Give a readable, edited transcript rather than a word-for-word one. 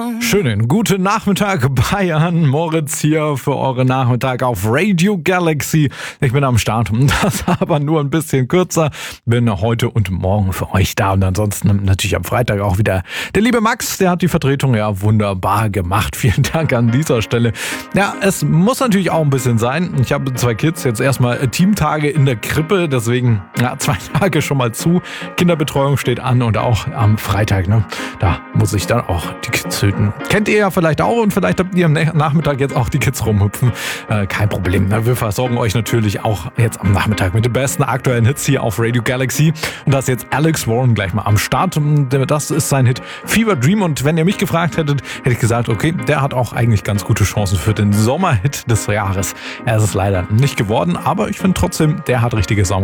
Schönen guten Nachmittag, Bayern. Moritz hier für euren Nachmittag auf Radio Galaxy. Ich bin am Start, das aber nur ein bisschen kürzer. Bin heute und morgen für euch da und ansonsten natürlich am Freitag auch wieder der liebe Max. Der hat die Vertretung ja wunderbar gemacht. Vielen Dank an dieser Stelle. Ja, es muss natürlich auch ein bisschen sein. Ich habe 2 Kids, jetzt erstmal Teamtage in der Krippe, deswegen 2 Tage schon mal zu. Kinderbetreuung steht an und auch am Freitag, da muss ich dann auch die Kids hüten. Kennt ihr ja vielleicht auch und vielleicht habt ihr am Nachmittag jetzt auch die Kids rumhüpfen. Kein Problem. Wir versorgen euch natürlich auch jetzt am Nachmittag mit den besten aktuellen Hits hier auf Radio Galaxy. Und da ist jetzt Alex Warren gleich mal am Start. Das ist sein Hit Fever Dream. Und wenn ihr mich gefragt hättet, hätte ich gesagt, okay, der hat auch eigentlich ganz gute Chancen für den Sommerhit des Jahres. Er ist es leider nicht geworden, aber ich finde trotzdem, der hat richtige Sommer.